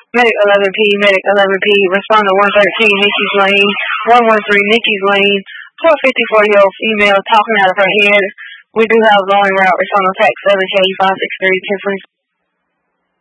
Medic 11P, Medic 11P, respond to 113 Nikki's Lane, 113 Nikki's Lane, to a 54-year-old female talking out of her head. We do have long route, respond to text 7K 563 10